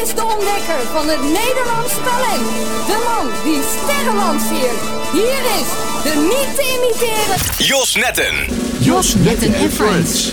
is de ontdekker van het Nederlands talent. De man die sterren lanceert. Hier is de niet te imiteren Jos Netten. Jos Netten en Friends.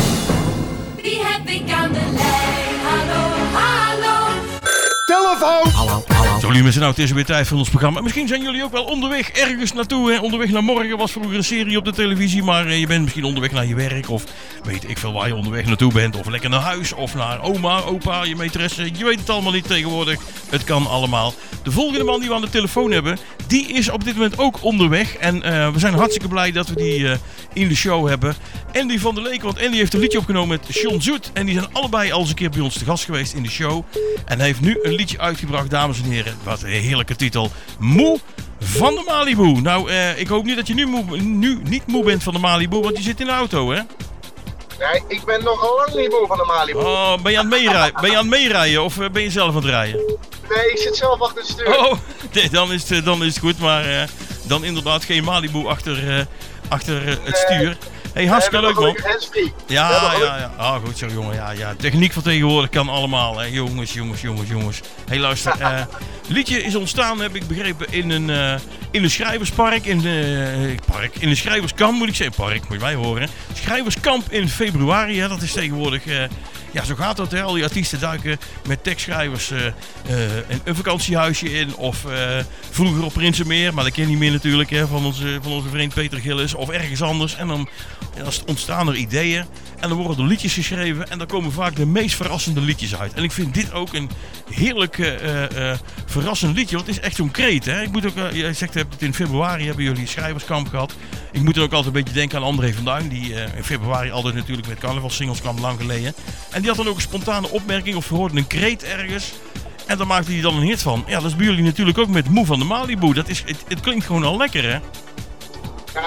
Wie heb ik aan de lijn? Hallo, hallo. Telefoon! Hallo. Zo, lieve mensen, nou, het is weer tijd voor ons programma. Misschien zijn jullie ook wel onderweg ergens naartoe. Hè? Onderweg naar morgen was vroeger een serie op de televisie. Maar je bent misschien onderweg naar je werk. Of weet ik veel waar je onderweg naartoe bent. Of lekker naar huis. Of naar oma, opa, je maîtresse. Je weet het allemaal niet tegenwoordig. Het kan allemaal. De volgende man die we aan de telefoon hebben, die is op dit moment ook onderweg. En we zijn hartstikke blij dat we die in de show hebben. Andy van der Leek, want Andy heeft een liedje opgenomen met John Zoet. En die zijn allebei al eens een keer bij ons te gast geweest in de show. En hij heeft nu een liedje uitgebracht, dames en heren. Wat een heerlijke titel. Moe van de Malibu. Nou, ik hoop niet dat je nu niet moe bent van de Malibu, want je zit in de auto, hè? Nee, ik ben nogal lang niet moe van de Malibu. Oh, ben je aan het meerijden of ben je zelf aan het rijden? Nee, ik zit zelf achter het stuur. Oh, nee, dan is het goed, maar dan inderdaad geen Malibu achter het stuur. Hey, hartstikke leuk, man. Ja. Ah, goed zo, jongen. Ja. Techniek van tegenwoordig kan allemaal, hè. Jongens. Hey, luister. Liedje is ontstaan, heb ik begrepen, in een schrijverspark. In een schrijverskamp, moet ik zeggen. Park, moet je mij horen. Schrijverskamp in februari, hè. Dat is tegenwoordig... Ja, zo gaat dat, hè. Al die artiesten duiken met tekstschrijvers een vakantiehuisje in. Of vroeger op Prinsenmeer, maar dat ken je niet meer natuurlijk, hè, van onze vriend Peter Gillis. Of ergens anders. En dan ontstaan er ideeën. En dan worden er liedjes geschreven. En dan komen vaak de meest verrassende liedjes uit. En ik vind dit ook een heerlijk verrassend liedje. Want het is echt zo'n kreet, hè. Ik moet ook, jij zegt, in februari hebben jullie schrijverskamp gehad. Ik moet er ook altijd een beetje denken aan André van Duin. Die in februari altijd natuurlijk met carnavalsingles kwam, lang geleden. En die had dan ook een spontane opmerking of hoorde een kreet ergens. En daar maakte hij dan een hit van. Ja, dat is bij jullie natuurlijk ook met Moe van de Malibu. Het klinkt gewoon al lekker, hè? Ja,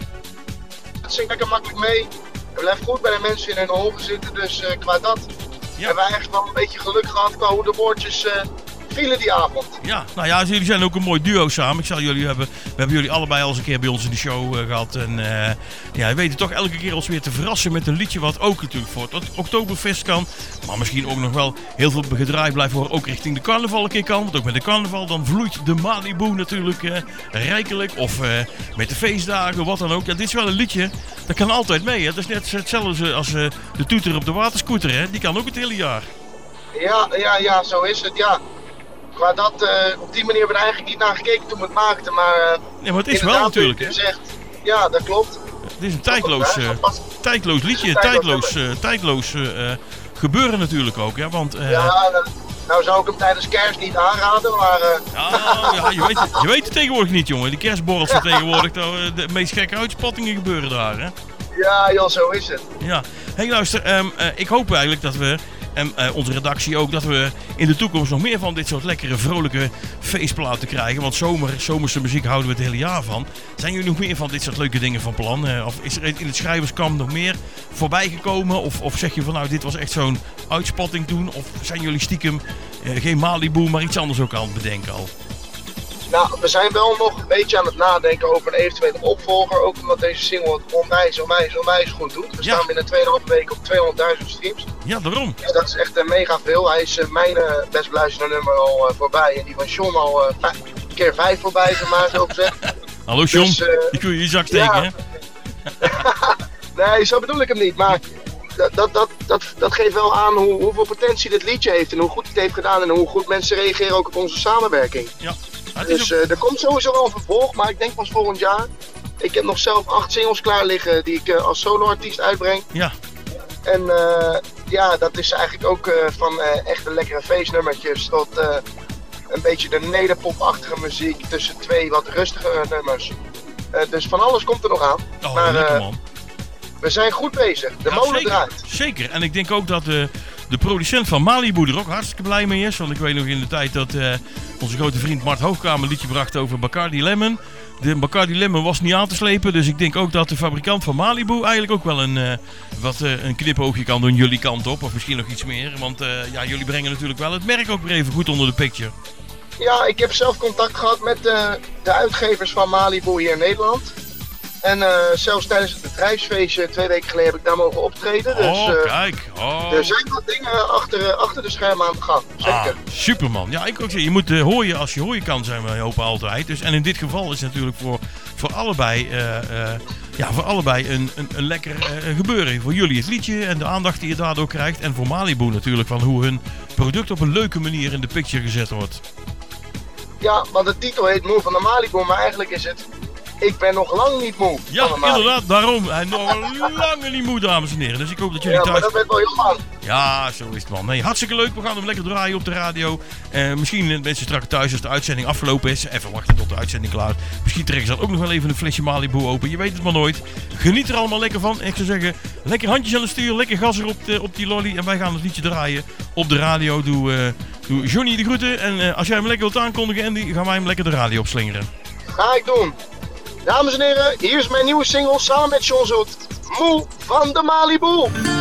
het zingt lekker makkelijk mee. Het blijft goed bij de mensen in hun ogen zitten. Dus qua dat hebben we echt wel een beetje geluk gehad qua hoe de woordjes vielen die avond. Ja, nou ja, jullie zijn ook een mooi duo samen. We hebben jullie allebei al eens een keer bij ons in de show gehad. En ja, we weten toch elke keer ons weer te verrassen met een liedje wat ook natuurlijk voor het Oktoberfest kan. Maar misschien ook nog wel heel veel gedraaid blijft worden, ook richting de carnaval een keer kan. Want ook met de carnaval dan vloeit de Malibu natuurlijk rijkelijk. Of met de feestdagen, wat dan ook. Ja, dit is wel een liedje, dat kan altijd mee. Hè. Dat is net hetzelfde als de toeter op de waterscooter. Hè. Die kan ook het hele jaar. Ja, zo is het, ja. Maar op die manier hebben we er eigenlijk niet naar gekeken toen we het maakten. Maar, ja, maar het is wel natuurlijk, hè? Zegt, ja, dat klopt. Het is een tijdloos liedje, tijdloos gebeuren natuurlijk ook, hè? Want, nou zou ik hem tijdens kerst niet aanraden, maar... Ja, je weet het tegenwoordig niet, jongen. Die kerstborrels zijn tegenwoordig, de meest gekke uitspattingen gebeuren daar, hè? Ja, joh, zo is het. Ja. Hey, luister, ik hoop eigenlijk dat we... En onze redactie ook, dat we in de toekomst nog meer van dit soort lekkere, vrolijke feestplaten krijgen. Want zomerse muziek houden we het hele jaar van. Zijn jullie nog meer van dit soort leuke dingen van plan? Of is er in het schrijverskamp nog meer voorbij gekomen? Of zeg je van nou, dit was echt zo'n uitspatting toen? Of zijn jullie stiekem geen Malibu, maar iets anders ook aan het bedenken al? Nou, we zijn wel nog een beetje aan het nadenken over een eventuele opvolger. Ook omdat deze single het onwijs goed doet. We staan binnen 2,5 weken op 200.000 streams. Ja, daarom. Dus dat is echt mega veel. Hij is mijn best beluisterde nummer al voorbij. En die van John al keer 5 voorbij, zeg maar, zo gezegd. Hallo John, dus, ik wil je in zak steken, hè? Nee, zo bedoel ik hem niet. Maar dat geeft wel aan hoeveel potentie dit liedje heeft. En hoe goed het heeft gedaan. En hoe goed mensen reageren ook op onze samenwerking. Ja. Dus er komt sowieso wel een vervolg, maar ik denk pas volgend jaar. Ik heb nog zelf 8 singles klaar liggen die ik als solo-artiest uitbreng. Ja. En dat is eigenlijk ook van echte lekkere feestnummertjes tot een beetje de nederpopachtige muziek tussen 2 wat rustige nummers. Dus van alles komt er nog aan. Oh, maar lekker, man. We zijn goed bezig. De molen draait. Zeker. En ik denk ook dat de producent van Malibu er ook hartstikke blij mee is. Want ik weet nog in de tijd dat onze grote vriend Mart Hoogkamer een liedje bracht over Bacardi Lemon. De Bacardi Lemon was niet aan te slepen. Dus ik denk ook dat de fabrikant van Malibu eigenlijk ook wel een knipoogje kan doen jullie kant op. Of misschien nog iets meer. Want jullie brengen natuurlijk wel het merk ook weer even goed onder de picture. Ja, ik heb zelf contact gehad met de uitgevers van Malibu hier in Nederland. En zelfs tijdens het bedrijfsfeestje 2 weken geleden heb ik daar mogen optreden. Dus, kijk. Er zijn wat dingen achter de schermen aan de gang. Zeker. Superman. Ja, ik ook zeggen, je moet hooien als je hooien kan, zijn we hopen altijd. Dus, en in dit geval is het natuurlijk voor allebei, een lekker gebeuren. Voor jullie het liedje en de aandacht die je daardoor krijgt. En voor Malibu natuurlijk, van hoe hun product op een leuke manier in de picture gezet wordt. Ja, want de titel heet Moe van de Malibu, maar eigenlijk is het... Ik ben nog lang niet moe. Ja, inderdaad, daarom. Hij nog lang niet moe, dames en heren. Dus ik hoop dat jullie thuis... maar dat werd wel heel lang. Ja, zo is het, man. Nee, hartstikke leuk. We gaan hem lekker draaien op de radio. Misschien mensen straks thuis als de uitzending afgelopen is. Even wachten tot de uitzending klaar is. Misschien trekken ze dan ook nog wel even een flesje Malibu open. Je weet het maar nooit. Geniet er allemaal lekker van. Ik zou zeggen, lekker handjes aan het stuur. Lekker gas erop op die lolly. En wij gaan het liedje draaien op de radio. Doe Johnny de groeten. En als jij hem lekker wilt aankondigen, Andy, gaan wij hem lekker de radio opslingeren. Ga ik doen. Dames en heren, hier is mijn nieuwe single samen met John Zoet. Moe van de Malibu.